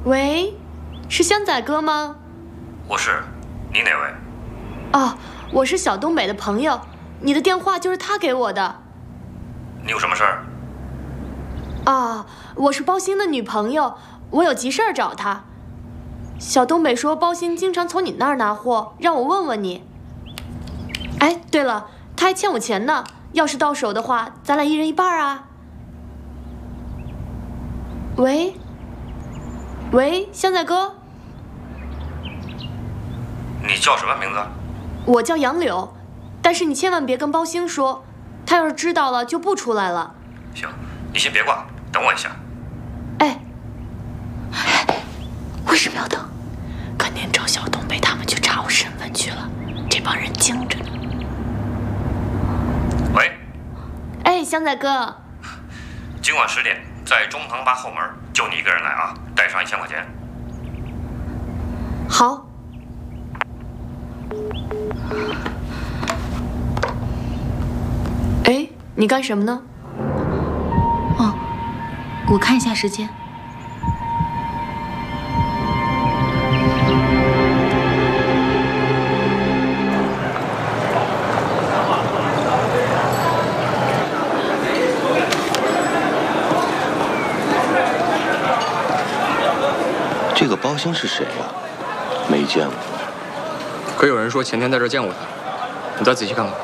喂，是香仔哥吗？ 我是，你哪位？ 哦，我是小东北的朋友，你的电话就是他给我的。 你有什么事儿？ 啊，我是包兴的女朋友，我有急事儿找他。小东北说包兴经常从你那儿拿货，让我问问你。哎，对了，他还欠我钱呢，要是到手的话，咱俩一人一半啊。喂，香仔哥， 你叫什么名字？ 我叫杨柳，但是你千万别跟包兴说，他要是知道了就不出来了。 行，你先别挂，等我一下。 哎，为什么要等？肯定找小东北他们去查我身份去了，这帮人精着呢。 喂， 哎，香仔哥， 今晚10点在中堂吧后门，就你一个人来啊，带上1000块钱。 好。哎，你干什么呢？ 哦，我看一下时间。 这个包兴是谁呀？没见过。 可有人说前天在这儿见过他，你再仔细看看。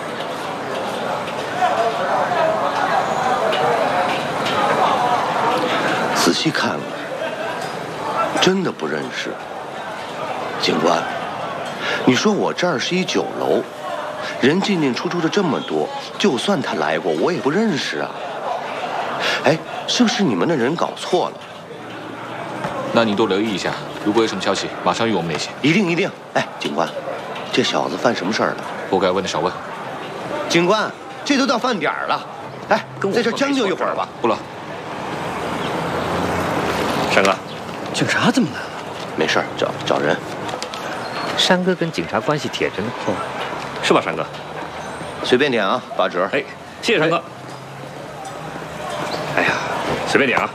仔细看了，真的不认识。警官，你说我这儿是一酒楼，人进进出出的这么多，就算他来过，我也不认识啊。哎，是不是你们的人搞错了？ 那你多留意一下，如果有什么消息，马上与我们联系。 一定一定。哎，警官，这小子犯什么事儿了？ 不该问的少问。 警官，这都到饭点了，哎，在这将就一会儿吧。 不了。 山哥， 警察怎么来了？ 没事儿，找人。 山哥跟警察关系铁着呢。 哦，是吧，山哥？ 随便点啊，8折。 哎，谢谢山哥。哎呀，随便点啊。